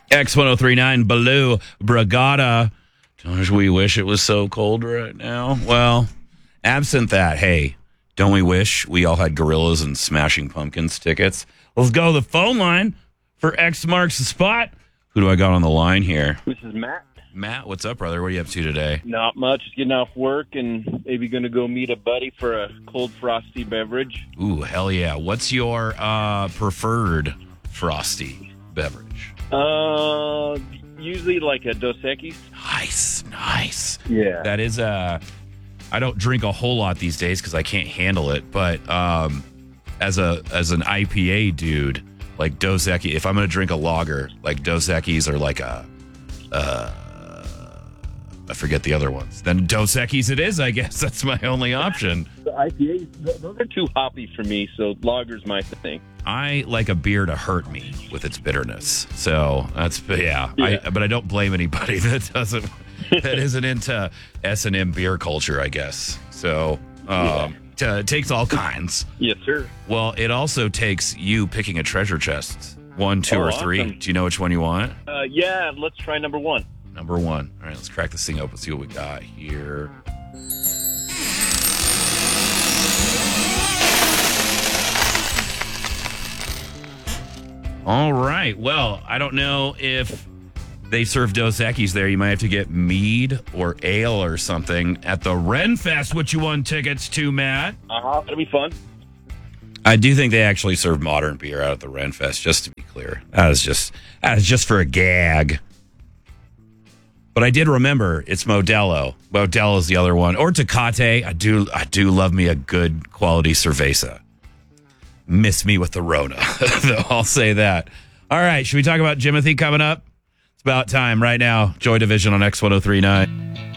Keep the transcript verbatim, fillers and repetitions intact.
X ten thirty-nine Baloo Brigada. Don't we wish it was so cold right now? Well, absent that, hey, don't we wish we all had Gorillas and Smashing Pumpkins tickets? Let's go to the phone line for X Marks the Spot. Who do I got on the line here? This is Matt. Matt, what's up, brother? What are you up to today? Not much. Just getting off work and maybe going to go meet a buddy for a cold frosty beverage. Ooh, hell yeah. What's your uh, preferred frosty beverage? Uh, usually like a Dos Equis. Nice, nice. Yeah. That is a... I don't drink a whole lot these days because I can't handle it. But um, as a as an I P A dude, like Dos Equis, if I'm going to drink a lager, like Dos Equis or like a... Uh, I forget the other ones. Then Dos Equis it is, I guess. That's my only option. The I P As, those are too hoppy for me, so lager's my thing. I like a beer to hurt me with its bitterness. So that's, yeah. Yeah. I, but I don't blame anybody that doesn't, that isn't into S and M beer culture, I guess. So um, t- it takes all kinds. Yes, sir. Well, it also takes you picking a treasure chest. One, two, Oh, or three. awesome. Do you know which one you want? Uh, yeah, let's try number one. Number one. All right, let's crack this thing open, see what we got here. All right. Well, I don't know if they serve Dos Equis there. You might have to get mead or ale or something at the Renfest, which you won tickets to, Matt. Uh-huh. That'll be fun. I do think they actually serve modern beer out at the Renfest, just to be clear. That was just, that was just for a gag. But I did remember it's Modelo. Modelo is the other one. Or Tecate. I do I do love me a good quality cerveza. Miss me with the Rona. I'll say that. All right, should we talk about Jimothy coming up? It's about time right now. Joy Division on X ten thirty-nine.